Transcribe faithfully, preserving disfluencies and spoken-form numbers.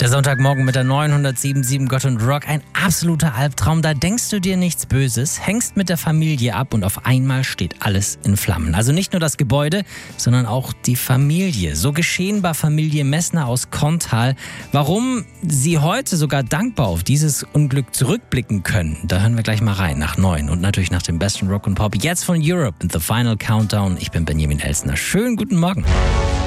Der Sonntagmorgen mit der neunhundertsiebenundsiebzig Gott und Rock, ein absoluter Albtraum. Da denkst du dir nichts Böses, hängst mit der Familie ab und auf einmal steht alles in Flammen. Also nicht nur das Gebäude, sondern auch die Familie. So geschehen bei Familie Messner aus Kontal. Warum sie heute sogar dankbar auf dieses Unglück zurückblicken können, da hören wir gleich mal rein, nach neun und natürlich nach dem besten Rock und Pop. Jetzt von Europe in The Final Countdown. Ich bin Benjamin Elsner. Schönen guten Morgen.